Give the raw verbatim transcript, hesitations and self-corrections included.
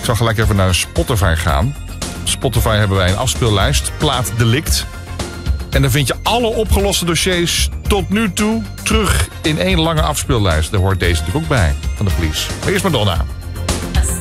zal gelijk even naar Spotify gaan. Op Spotify hebben wij een afspeellijst, Plaat Delict. En dan vind je alle opgeloste dossiers tot nu toe terug in één lange afspeellijst. Daar hoort deze natuurlijk ook bij, van de Police. Maar eerst Madonna.